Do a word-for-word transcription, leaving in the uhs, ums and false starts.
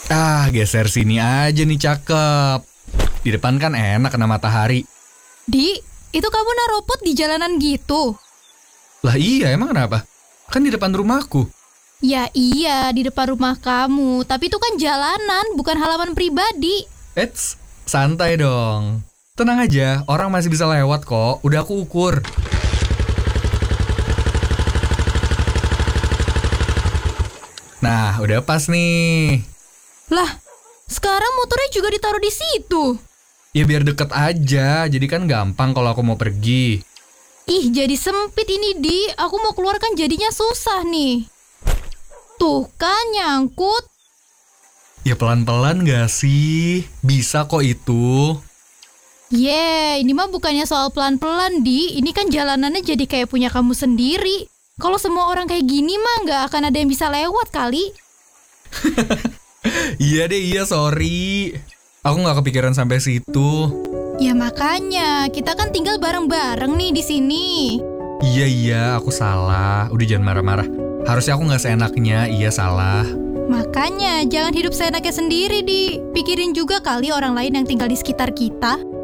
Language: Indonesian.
Ah, geser sini aja nih, cakep. Di depan kan enak kena matahari. Di, itu kamu naruh pot di jalanan gitu? Lah iya, emang kenapa? Kan di depan rumahku. Ya iya, di depan rumah kamu. Tapi itu kan jalanan, bukan halaman pribadi. Eits, santai dong. Tenang aja, orang masih bisa lewat kok. Udah aku ukur. Nah, udah pas nih. Lah, sekarang motornya juga ditaruh di situ. Ya biar deket aja, jadi kan gampang kalau aku mau pergi. Ih, jadi sempit ini, Di. Aku mau keluar kan jadinya susah nih. Tuh kan, nyangkut. Ya pelan-pelan gak sih? Bisa kok itu. Yeay, ini mah bukannya soal pelan-pelan, Di. Ini kan jalanannya jadi kayak punya kamu sendiri. Kalau semua orang kayak gini mah nggak akan ada yang bisa lewat kali. Iya deh, iya sorry. Aku gak kepikiran sampai situ. Ya makanya, kita kan tinggal bareng-bareng nih di sini. Iya iya, aku salah. Udah jangan marah-marah. Harusnya aku gak seenaknya, iya salah. Makanya, jangan hidup seenaknya sendiri, Di. Pikirin juga kali orang lain yang tinggal di sekitar kita.